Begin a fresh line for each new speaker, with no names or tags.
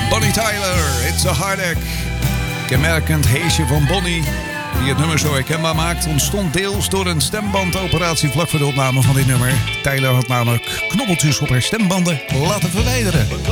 Bonnie Tyler, It's a Heartache. Kenmerkend heesje van Bonnie, die het nummer zo herkenbaar maakt, ontstond deels door een stembandoperatie vlak voor de opname van dit nummer. Tyler had namelijk knobbeltjes op haar stembanden laten verwijderen.